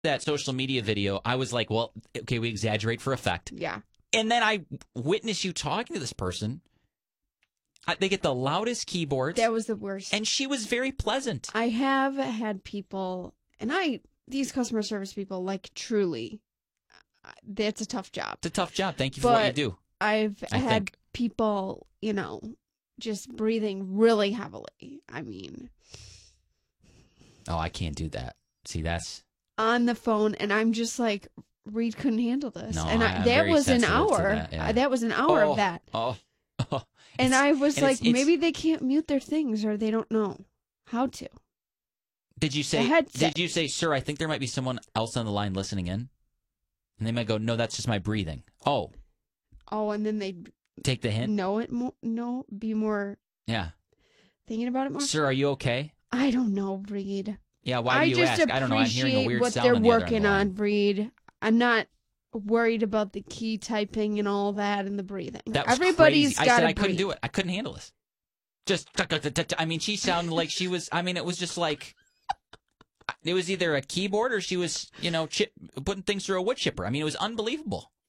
that social media video, I was like, well, okay, we exaggerate for effect. Yeah. And then I witness you talking to this person. They get the loudest keyboards. That was the worst. And she was very pleasant. I have had people, and these customer service people, like, truly, that's a tough job. It's a tough job. Thank you for what you do. I've had people, just breathing really heavily. I mean. Oh, I can't do that. See, that's. On the phone, and I'm just like, Reed couldn't handle this. No, and that was an hour. That, yeah. That was an hour of that. And I was like, maybe they can't mute their things or they don't know how to. Did you say, sir, I think there might be someone else on the line listening in? And they might go, no, that's just my breathing. Oh, and then they take the hint? Be more thinking about it more. Sir, are you okay? I don't know, Reed. Yeah, why do you ask? I don't know. I'm hearing a weird sound on the other end of the line. What they're working on, Reed. I'm not worried about the key typing and all that and the breathing. That was Everybody's crazy. got I said to I couldn't breathe. do it. I couldn't handle this. Just, I mean, she sounded like she was, I mean, it was just like, it was either a keyboard or she was, putting things through a wood chipper. I mean, it was unbelievable.